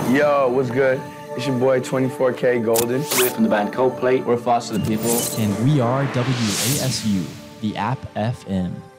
Yo, what's good? It's your boy 24K Golden. We're from the band Coldplay. We're Foster the People. And we are WASU, the App FM.